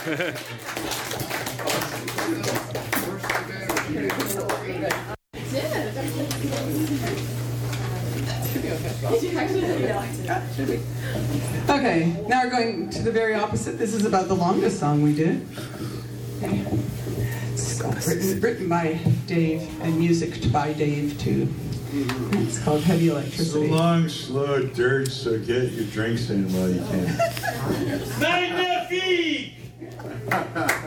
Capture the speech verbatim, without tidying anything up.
Okay, now we're going to the very opposite. This is about the longest song we did. Okay. It's written, written by Dave and music by Dave too. It's called Heavy Electricity. So long, slow dirt, so get your drinks in while you can. Magnifique!